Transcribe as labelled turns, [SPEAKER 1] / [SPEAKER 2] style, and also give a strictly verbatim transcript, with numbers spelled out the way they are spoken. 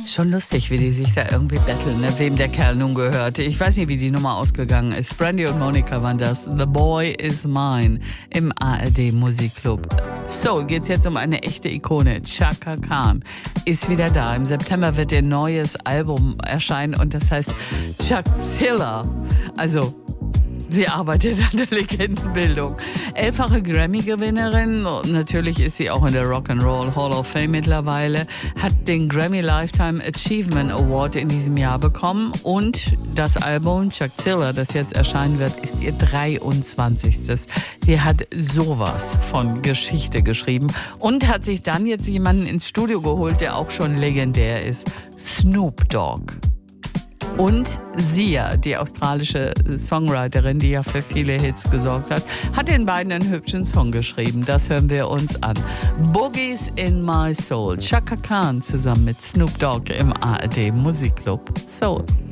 [SPEAKER 1] Schon lustig, wie die sich da irgendwie betteln, ne? Wem der Kerl nun gehörte. Ich weiß nicht, wie die Nummer ausgegangen ist. Brandy und Monica waren das. The Boy is Mine im A R D Musikclub. So, geht's jetzt um eine echte Ikone. Chaka Khan ist wieder da. Im September wird ihr neues Album erscheinen und das heißt Chuckzilla. Also sie arbeitet an der Legendenbildung. Elffache Grammy-Gewinnerin, natürlich ist sie auch in der Rock'n'Roll Hall of Fame mittlerweile, hat den Grammy Lifetime Achievement Award in diesem Jahr bekommen und das Album Chuckzilla, das jetzt erscheinen wird, ist ihr dreiundzwanzigstes. Sie hat sowas von Geschichte geschrieben und hat sich dann jetzt jemanden ins Studio geholt, der auch schon legendär ist, Snoop Dogg. Und Sia, die australische Songwriterin, die ja für viele Hits gesorgt hat, hat den beiden einen hübschen Song geschrieben. Das hören wir uns an. Boogies in My Soul. Chaka Khan zusammen mit Snoop Dogg im A R D Musikclub Soul.